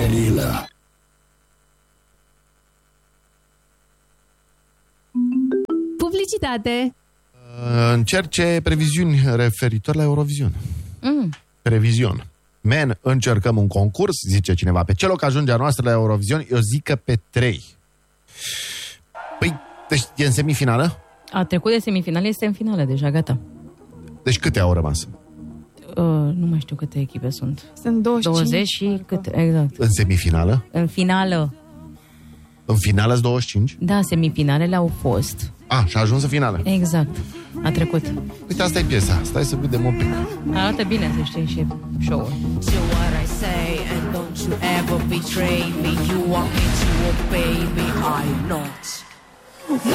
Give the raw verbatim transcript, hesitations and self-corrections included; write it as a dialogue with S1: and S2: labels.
S1: Brăila.
S2: Publicitate.
S3: Încerce previziuni referitor la Eurovision.
S2: Mm.
S3: Previzion. Men, încercăm un concurs, zice cineva. Pe ce loc ajunge a noastră la Eurovision? Eu zic că pe trei. Păi, deci e în semifinală?
S2: A trecut de semifinale, este în finală deja, gata.
S3: Deci câte au rămas?
S2: Uh, nu mai știu câte echipe sunt.
S4: Sunt douăzeci și cinci.
S2: douăzeci și câte, exact.
S3: În semifinală?
S2: În finală.
S3: În finală sunt douăzeci și cinci?
S2: Da, semifinalele au fost.
S3: A, și a ajuns în finală.
S2: Exact. A trecut.
S3: Uite, asta e piesa. Stai să vedem un pic.
S2: Arată bine, să știi, și show-ul.
S5: Do what I say and don't you ever betray me. You want me to obey me, I'm not.